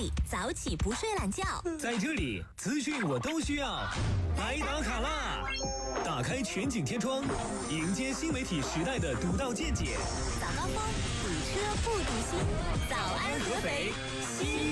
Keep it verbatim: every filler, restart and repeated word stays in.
里，早起不睡懒觉。 在这里，资讯我都需要。来打卡啦！打开全景天窗，迎接新媒体时代的独到见解。 早高峰，堵车不堵心。早安合肥，新